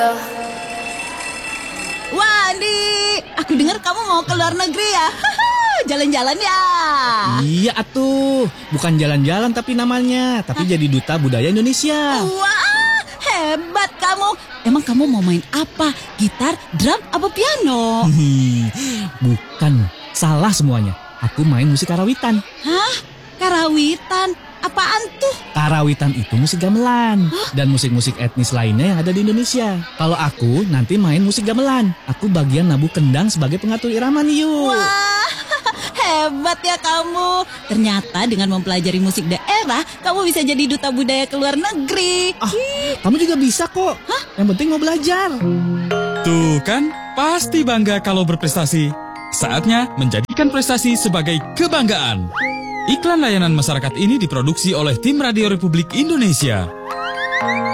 Wandi, aku dengar kamu mau ke luar negeri ya? Jalan-jalan ya? Iya atuh, bukan jalan-jalan tapi namanya, tapi jadi duta budaya Indonesia. Wah, hebat kamu. Emang kamu mau main apa? Gitar, drum, apa piano? Bukan, salah semuanya. Aku main musik karawitan. Hah? Karawitan? Apaan tuh? Karawitan itu musik gamelan dan musik-musik etnis lainnya yang ada di Indonesia. Kalau aku nanti main musik gamelan. Aku bagian nabuh kendang sebagai pengatur irama nih yuk. Wah, hebat ya kamu. Ternyata dengan mempelajari musik daerah, kamu bisa jadi duta budaya ke luar negeri. Kamu juga bisa kok. Yang penting mau belajar. Tuh kan, pasti bangga kalau berprestasi. Saatnya menjadikan prestasi sebagai kebanggaan. Iklan layanan masyarakat ini diproduksi oleh Tim Radio Republik Indonesia.